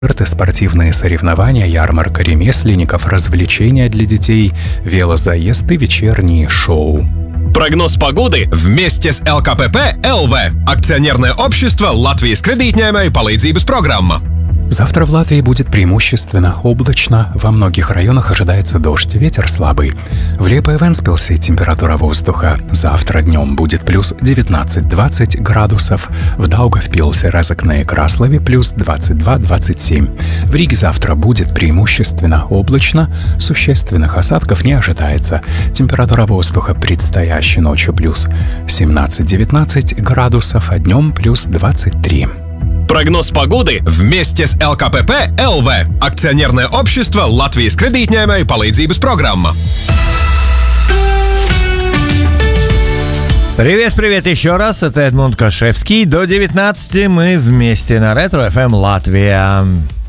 спортивные соревнования, ярмарка ремесленников, развлечения для детей, велозаезд и вечерние шоу. Прогноз погоды вместе с ЛКПП ЛВ. Акционерное общество Латвijas кредитņēmēju palīdzības программа. Завтра в Латвии будет преимущественно облачно, во многих районах ожидается дождь, ветер слабый. В Лиепае и Вентспилсе температура воздуха завтра днем будет плюс 19-20 градусов, в Даугавпилсе, Резекне и Краслове плюс 22-27. В Риге завтра будет преимущественно облачно, существенных осадков не ожидается. Температура воздуха предстоящей ночью плюс 17-19 градусов, а днем плюс 23. Прогноз погоды вместе с ЛКПП ЛВ. Акционерное общество Латвijas кредитņēmēju palīdzības программа. Привет еще раз, это Эдмунд Кашевский. До 19 мы вместе на Ретро FM Латвия.